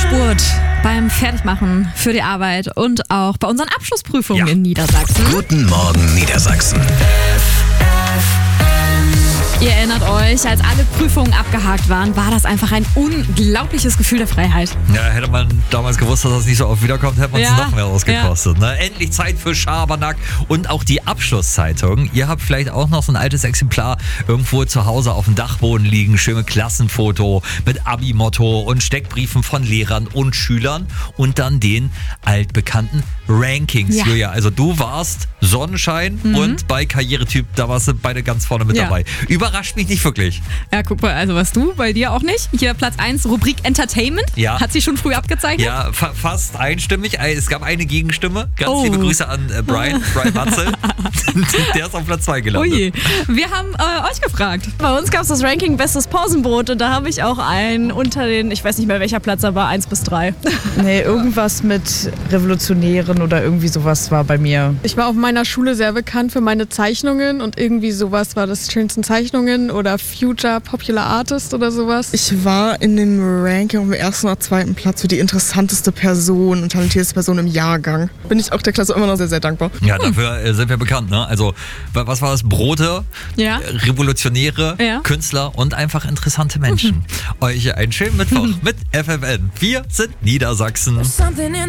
Endspurt beim Fertigmachen für die Arbeit und auch bei unseren Abschlussprüfungen in Niedersachsen. Guten Morgen Niedersachsen. Ihr erinnert euch, als alle Prüfungen abgehakt waren, war das einfach ein unglaubliches Gefühl der Freiheit. Ja, hätte man damals gewusst, dass das nicht so oft wiederkommt, hätte man es noch mehr ausgekostet. Ne? Endlich Zeit für Schabernack und auch die Abschlusszeitung. Ihr habt vielleicht auch noch so ein altes Exemplar irgendwo zu Hause auf dem Dachboden liegen. Schöne Klassenfoto mit Abi-Motto und Steckbriefen von Lehrern und Schülern und dann den altbekannten Rankings. Ja. Julia, also du warst Sonnenschein und bei Karrieretyp, da warst du beide ganz vorne mit dabei. Überrascht mich nicht wirklich. Ja, guck mal, also was du, bei dir auch nicht. Hier Platz 1, Rubrik Entertainment. Ja. Hat sie schon früh abgezeichnet? Ja, fast einstimmig. Es gab eine Gegenstimme. Ganz liebe Grüße an Brian Matzel. Der ist auf Platz 2 gelandet. Ui. Wir haben euch gefragt. Bei uns gab es das Ranking Bestes Pausenbrot und da habe ich auch einen unter den, ich weiß nicht mehr welcher Platz da war, 1 bis 3. Nee, irgendwas mit Revolutionären oder irgendwie sowas war bei mir. Ich war auf meiner Schule sehr bekannt für meine Zeichnungen und irgendwie sowas war das schönsten Zeichnungen oder Future Popular Artist oder sowas. Ich war in dem Ranking auf dem 1. oder 2. Platz für die interessanteste Person und talentierteste Person im Jahrgang. Bin ich auch der Klasse immer noch sehr, sehr dankbar. Ja, dafür sind wir bekannt, ne? Also, was war das? Brote, Revolutionäre, Künstler und einfach interessante Menschen. Euch einen schönen Mittwoch mit FFN. Wir sind Niedersachsen.